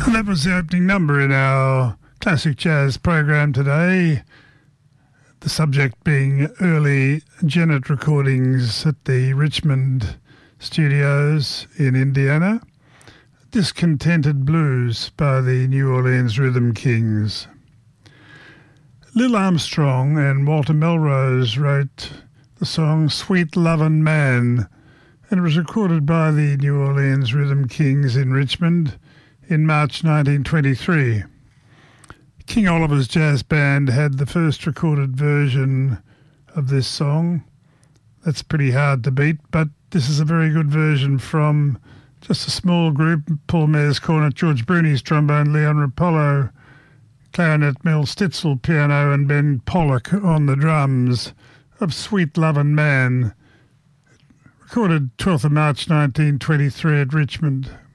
That was the opening number in our classic jazz program today. The subject being early Genet recordings at the Richmond studios in Indiana. Discontented Blues by the New Orleans Rhythm Kings. Lil Armstrong and Walter Melrose wrote the song Sweet Lovin' Man, and it was recorded by the New Orleans Rhythm Kings in Richmond in March 1923. King Oliver's Jazz Band had the first recorded version of this song. That's pretty hard to beat, but this is a very good version from just a small group: Paul Mayer's cornet, George Bruni's trombone, Leon Rapallo, clarinet, Mel Stitzel piano, and Ben Pollock on the drums, of Sweet Lovin' Man, recorded 12th of March 1923 at Richmond.